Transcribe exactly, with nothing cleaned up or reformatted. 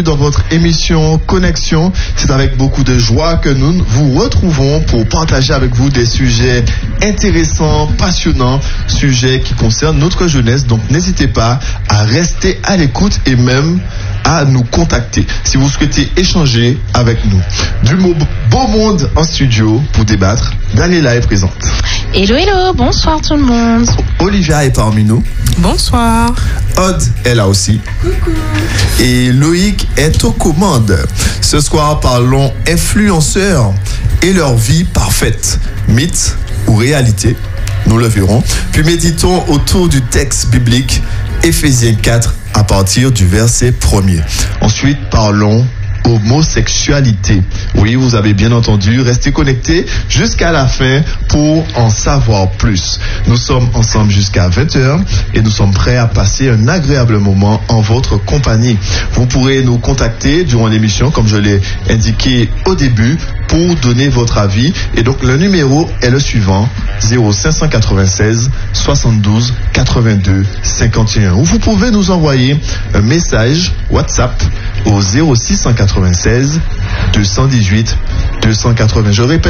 Dans votre émission Connexion, c'est avec beaucoup de joie que nous vous retrouvons pour partager avec vous des sujets intéressants, passionnants, sujets qui concernent notre jeunesse. Donc n'hésitez pas à rester à l'écoute et même à nous contacter si vous souhaitez échanger avec nous. Du beau monde en studio pour débattre. Daniela est présente. Hello, hello, bonsoir tout le monde. Olivia est parmi nous. Bonsoir. Aude est là aussi. Coucou. Et Loïc est aux commandes. Ce soir, parlons influenceurs et leur vie parfaite. Mythe ou réalité? Nous le verrons. Puis méditons autour du texte biblique Éphésiens quatre à partir du verset premier. Ensuite, parlons homosexualité. Oui, vous avez bien entendu, restez connectés jusqu'à la fin pour en savoir plus. Nous sommes ensemble jusqu'à vingt heures et nous sommes prêts à passer un agréable moment en votre compagnie. Vous pourrez nous contacter durant l'émission, comme je l'ai indiqué au début, pour donner votre avis. Et donc, le numéro est le suivant, zéro cinq cent quatre-vingt-seize soixante-douze quatre-vingt-deux cinquante et un. Ou vous pouvez nous envoyer un message WhatsApp au zéro six cent quatre-vingt-seize deux cent dix-huit deux cent quatre-vingts. Je répète,